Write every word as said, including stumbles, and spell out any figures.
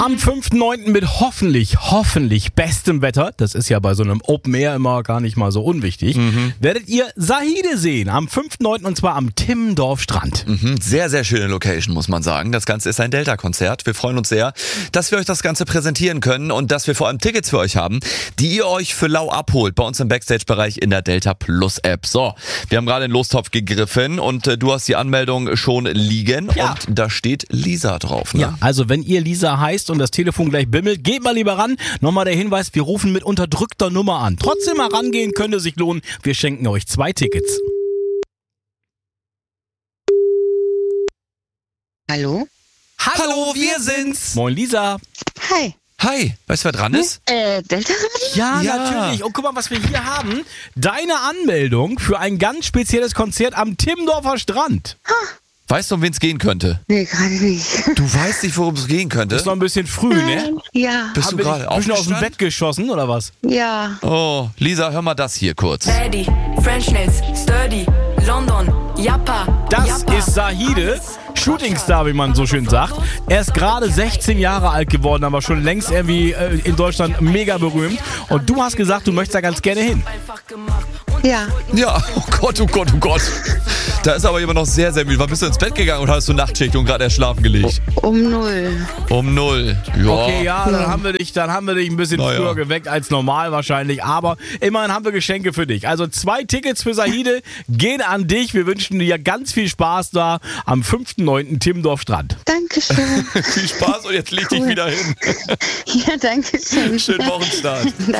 Am fünften neunten mit hoffentlich, hoffentlich bestem Wetter, das ist ja bei so einem Open Air immer gar nicht mal so unwichtig, mhm. werdet ihr Zahide sehen am fünften neunten und zwar am Timmendorf Strand. Mhm. Sehr, sehr schöne Location, muss man sagen. Das Ganze ist ein Delta-Konzert. Wir freuen uns sehr, dass wir euch das Ganze präsentieren können und dass wir vor allem Tickets für euch haben, die ihr euch für lau abholt bei uns im Backstage-Bereich in der Delta Plus App. So, wir haben gerade in den Lostopf gegriffen und äh, du hast die Anmeldung schon liegen ja. und da steht Lisa drauf. Ne? Ja, also wenn ihr Lisa heißt und das Telefon gleich bimmelt, geht mal lieber ran. Nochmal der Hinweis, wir rufen mit unterdrückter Nummer an. Trotzdem mal rangehen, könnte sich lohnen. Wir schenken euch zwei Tickets. Hallo? Hallo, wir sind's. Moin Lisa. Hi. Hi, weißt du, wer dran ist? Äh, Delta Radio? Ja, Ja. natürlich. Und guck mal, was wir hier haben. Deine Anmeldung für ein ganz spezielles Konzert am Timmendorfer Strand. Weißt du, um wen es gehen könnte? Nee, gerade nicht. Du weißt nicht, worum es gehen könnte? Ist noch ein bisschen früh, ne? Ja. Bist Haben du wir gerade dich ein bisschen aus dem aufgestanden? Bett geschossen, oder was? Ja. Oh, Lisa, hör mal das hier kurz. Daddy, French Nails, Sturdy, London, Yappa. Das Yappa. ist Zahide, Shootingstar, wie man so schön sagt. Er ist gerade sechzehn Jahre alt geworden, aber schon längst irgendwie äh, in Deutschland mega berühmt. Und du hast gesagt, du möchtest da ganz gerne hin. Ja. Ja, oh Gott, oh Gott, oh Gott. Da ist aber jemand noch sehr, sehr müde. Wann bist du ins Bett gegangen und hast du Nachtschicht und gerade erst schlafen gelegt? Um null. Um null. Ja. Okay, ja, dann haben wir dich, dann haben wir dich ein bisschen Na ja. früher geweckt als normal wahrscheinlich. Aber immerhin haben wir Geschenke für dich. Also zwei Tickets für Zahide gehen an dich. Wir wünschen dir ganz viel Spaß da am fünften neunten Timmendorf Strand. Dankeschön. Viel Spaß und jetzt leg dich Cool. wieder hin. Ja, danke schön. Schönen Wochenstart.